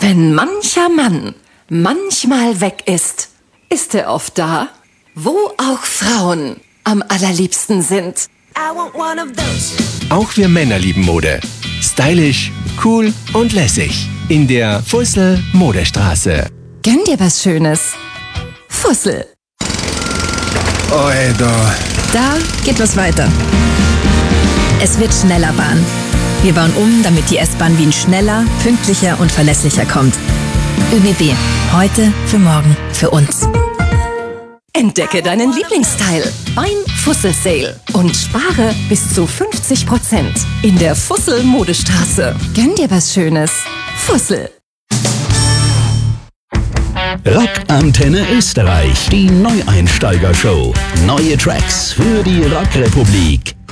Wenn mancher Mann manchmal weg ist, ist er oft da, wo auch Frauen am allerliebsten sind. Auch wir Männer lieben Mode. Stylisch, cool und lässig. In der Fussel Modestraße. Gönn dir was Schönes. Fussel. Da geht was weiter. Es wird schneller Bahn. Wir bauen um, damit die S-Bahn Wien schneller, pünktlicher und verlässlicher kommt. ÖBB. Heute, für morgen, für uns. Entdecke deinen Lieblingsstyle beim Fussel Sale und spare bis zu 50% in der Fussel Modestraße. Gönn dir was Schönes. Fussel. Rockantenne Österreich, die Neueinsteiger-Show. Neue Tracks für die Rockrepublik.